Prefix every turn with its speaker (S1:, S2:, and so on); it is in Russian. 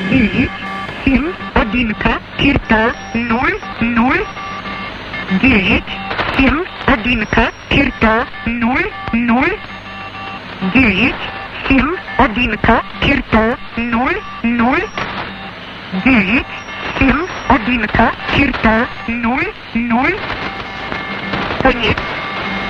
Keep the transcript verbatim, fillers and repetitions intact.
S1: девять, семь, одинка, черта, ноль, ноль, девять, семь, одинка, черта, ноль, ноль, девять, семь, одинка, черта, ноль, ноль, девять, семь, одинка, черта, ноль, ноль. Конец.